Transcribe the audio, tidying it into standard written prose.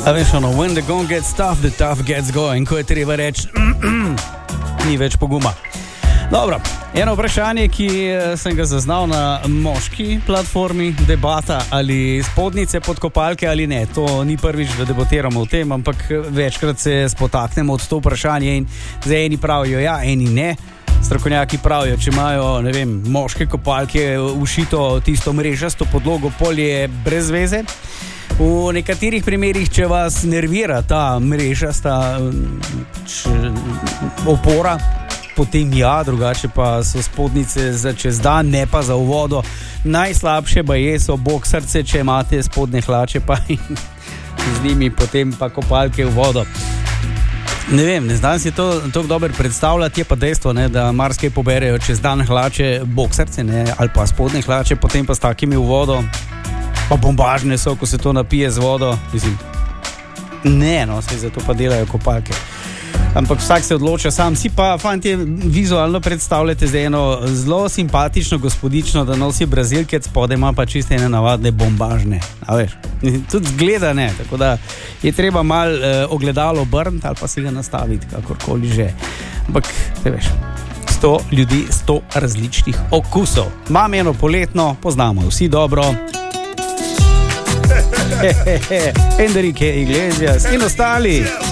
A veš, ono, when the going gets tough, the tough gets going, ko je treba reči, ni več poguma. Dobro, eno vprašanje, ki sem ga zaznal na moški platformi, debata, ali spodnice pod kopalke ali ne. To ni prvič, da debatiramo o tem, ampak večkrat se spotaknemo od to vprašanje in zdaj eni pravijo ja, eni ne. Strokovnjaki pravijo, če imajo, ne vem, moške kopalke ušito tisto mrežasto podlogo, polje brez veze. V nekaterih primerih, če vas nervira ta mrežasta opora, potem ja, drugače pa so spodnice za čez dan, ne pa za v vodo. Najslabše baje so boksarce, če imate spodne hlače pa z njimi potem pa kopalke v vodo. Ne vem, ne znam si to dobro predstavljati, je pa dejstvo, ne, da marsikaj poberejo čez dan hlače boksarce, ne, ali pa spodne hlače, potem pa s takimi v vodo, pa bombažne so, ko se to napije z vodo, mislim, ne, no, se zato pa delajo kopalke. Ampak vsak se odloča sam, si pa, fantje, vizualno predstavljate zdaj eno zelo simpatično gospodično, da nosi brazilke, spodaj ima pa čiste ene navadne bombažne, a veš, tudi zgleda ne, tako da je treba malo ogledalo obrniti ali pa si ga nastaviti, kakorkoli že, ampak, te veš, 100 ljudi, 100 različnih okusov. Imam eno poletno, poznamo vsi dobro, Enrique Iglesias in ostali.